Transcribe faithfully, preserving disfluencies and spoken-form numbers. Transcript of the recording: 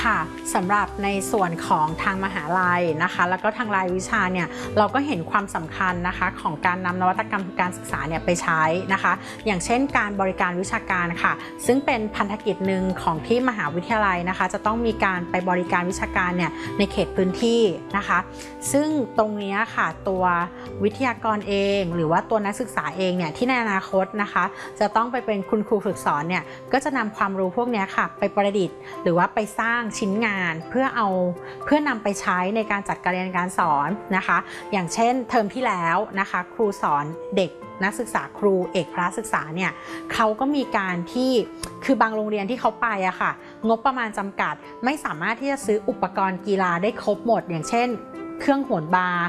ค่ะสำหรับในส่วนของทางมหาลัยนะคะแล้วก็ทางรายวิชาเนี่ยเราก็เห็นความสำคัญนะคะของการนำนวัตกรรมการศึกษาเนี่ยไปใช้นะคะอย่างเช่นการบริการวิชาการค่ะซึ่งเป็นพันธกิจหนึ่งของที่มหาวิทยาลัยนะคะจะต้องมีการไปบริการวิชาการเนี่ยในเขตพื้นที่นะคะซึ่งตรงนี้ค่ะตัววิทยากรเองหรือว่าตัวนักศึกษาเองเนี่ยที่ในอนาคตนะคะจะต้องไปเป็นคุณครูฝึกสอนเนี่ยก็จะนำความรู้พวกนี้ค่ะไปประดิษฐ์หรือว่าไปสร้างชิ้นงานเพื่อเอาเพื่อนำไปใช้ในการจัดการเรียนการสอนนะคะอย่างเช่นเทอมที่แล้วนะคะครูสอนเด็กนักศึกษาครูเอกพละศึกษาเนี่ยเขาก็มีการที่คือบางโรงเรียนที่เขาไปอะค่ะงบประมาณจำกัดไม่สามารถที่จะซื้ออุปกรณ์กีฬาได้ครบหมดอย่างเช่นเครื่องโหนบาร์